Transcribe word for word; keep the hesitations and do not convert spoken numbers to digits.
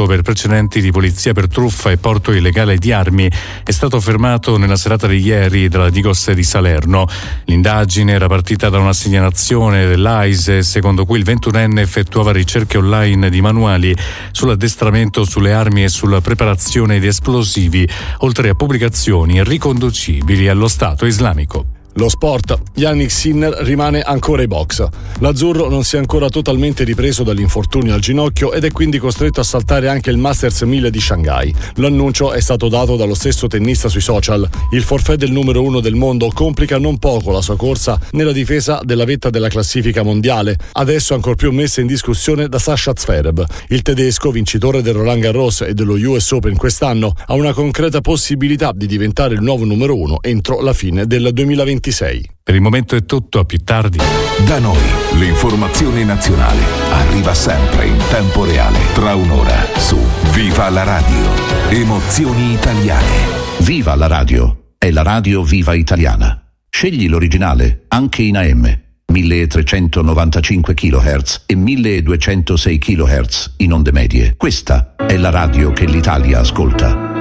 per precedenti di polizia per truffa e porto illegale di armi, è stato fermato nella serata di ieri dalla Digos di Salerno. L'indagine era partita da una segnalazione dell'A I S E secondo cui il ventunenne effettuava ricerche online di manuali sull'addestramento sulle armi e sulla preparazione di esplosivi, oltre a pubblicazioni riconducibili allo Stato islamico. Lo sport. Yannick Sinner rimane ancora ai box. L'azzurro non si è ancora totalmente ripreso dall'infortunio al ginocchio ed è quindi costretto a saltare anche il Masters mille di Shanghai. L'annuncio è stato dato dallo stesso tennista sui social. Il forfait del numero uno del mondo complica non poco la sua corsa nella difesa della vetta della classifica mondiale, adesso ancor più messa in discussione da Sasha Zverev. Il tedesco, vincitore del Roland Garros e dello U S Open quest'anno, ha una concreta possibilità di diventare il nuovo numero uno entro la fine del duemilaventisei. Per il momento è tutto, a più tardi. Da noi l'informazione nazionale arriva sempre in tempo reale, tra un'ora su Viva la Radio. Emozioni italiane. Viva la radio, è la radio Viva Italiana. Scegli l'originale anche in A M, milletrecentonovantacinque chilohertz e milleduecentosei chilohertz in onde medie. Questa è la radio che l'Italia ascolta.